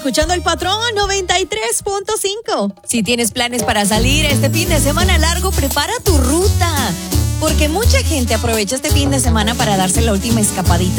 Escuchando el Patrón 93.5. Si tienes planes para salir este fin de semana largo, prepara tu ruta. Porque mucha gente aprovecha este fin de semana para darse la última escapadita